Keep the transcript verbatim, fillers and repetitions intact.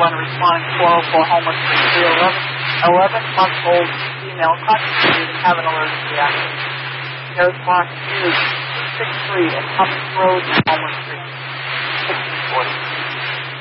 one responding to four oh four Homewood Street three eleven. eleven-month-old female constituted and have an allergic reaction. Nose block is six three at Cummings Road, Homewood Street, sixteen forty.